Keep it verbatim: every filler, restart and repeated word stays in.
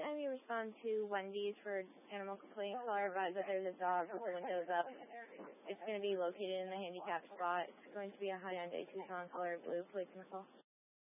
anytime you respond to Wendy's for animal complaint, tell her about that there's a dog with the windows up. It's going to be located in the handicap spot. It's going to be a Hyundai Tucson color blue. Please call.